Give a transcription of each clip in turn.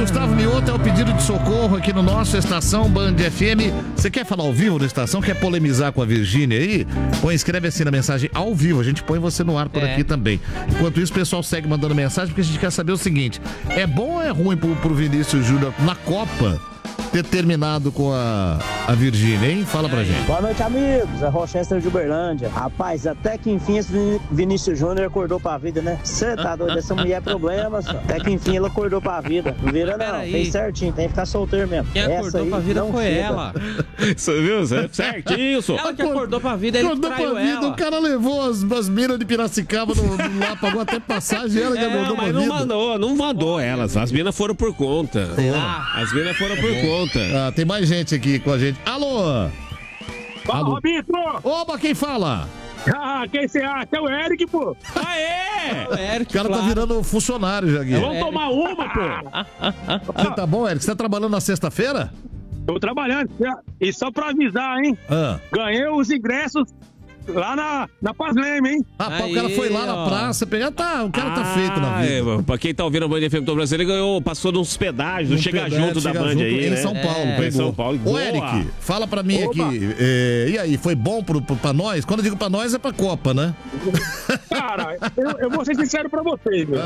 Gustavo Mioto é o pedido de socorro aqui no nosso Estação Band FM. Você quer falar ao vivo na estação? Quer polemizar com a Virgínia aí? Escreve assim na mensagem ao vivo. A gente põe você no ar por aqui também. Enquanto isso, o pessoal segue mandando mensagem porque a gente quer saber o seguinte: é bom ou é ruim pro Vinícius Júnior na Copa ter terminado com a Virgínia, hein? Fala pra gente. Boa noite, amigos. É Rochester de Uberlândia. Rapaz, até que enfim esse Vinícius Júnior acordou pra vida, né? Você tá doido? Essa mulher é problema, só. Até que enfim ele acordou pra vida. Não vira não, fez certinho, tem que ficar solteiro mesmo. Quem acordou pra vida foi ela. Você viu? Certinho, só. Ela que acordou pra vida, ele traiu ela. O cara levou as minas de Piracicaba lá, pagou até passagem, ela que acordou pra vida. Não mandou elas. As minas foram por conta. As minas foram por conta. Tem mais gente aqui com a gente. Alô? Fala, Robito! Oba, quem fala? Quem você acha? É o Eric, pô! Aê! O Eric, O cara tá virando funcionário já, Gui. Vamos tomar uma, pô! Você tá bom, Eric? Você tá trabalhando na sexta-feira? Tô trabalhando. E só pra avisar, hein? Ganhei os ingressos lá na Paz Leme, hein? Rapaz, o cara foi lá na praça pegar. O cara tá feito na vida. Pra quem tá ouvindo a Band FM do Brasil, ele passou nos pedágios, do Chega Junto da Band aí, em São Paulo. Em São Paulo. Ô, Eric, fala pra mim aqui. E aí, foi bom pra nós? Quando eu digo pra nós, é pra Copa, né? Cara, eu vou ser sincero pra vocês, meu.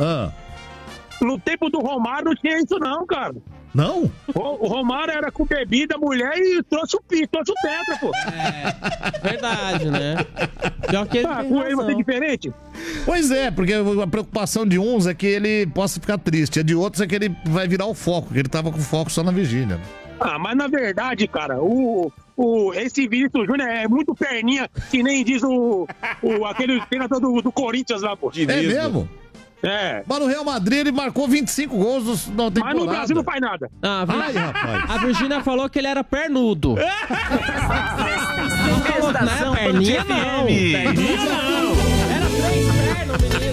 No tempo do Romário não tinha isso não, cara. Não? O Romário era com bebida, mulher e trouxe o tetra, pô. Verdade, né? Pior que ele com ele vai ser diferente? Pois é, porque a preocupação de uns é que ele possa ficar triste, a de outros é que ele vai virar o foco, que ele tava com foco só na Virgínia. Mas na verdade, cara, esse Vinícius Júnior é muito perninha, que nem diz aquele treinador do Corinthians lá, pô. É mesmo? É. Mas no Real Madrid ele marcou 25 gols na temporada. Mas no Brasil não faz nada. Ai, rapaz. A Virgínia falou que ele era pernudo. Não falou que não é perninha, não. Perninha não. Era 3 pernas, menino.